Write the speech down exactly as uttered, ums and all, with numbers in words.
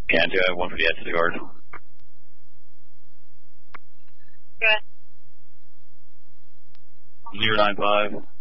Can do. I have one for the edge of the guard. Good. Zero nine five.